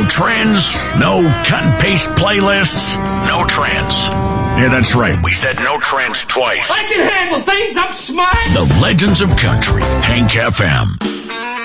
No trends, no cut and paste playlists, no trends. Yeah, that's right. We said no trends twice. I can handle things. I'm smart. The Legends of Country, Hank FM.